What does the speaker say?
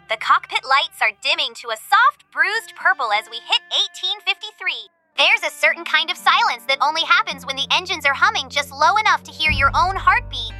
The cockpit lights are dimming to a soft, bruised purple as we hit 1853. There's a certain kind of silence that only happens when the engines are humming just low enough to hear your own heartbeat.